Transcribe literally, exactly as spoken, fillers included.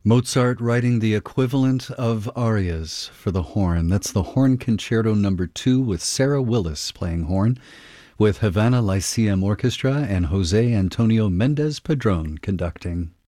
Mozart writing the equivalent of arias for the horn. That's the Horn Concerto Number Two with Sarah Willis playing horn, with Havana Lyceum Orchestra and Jose Antonio Mendez Padron conducting.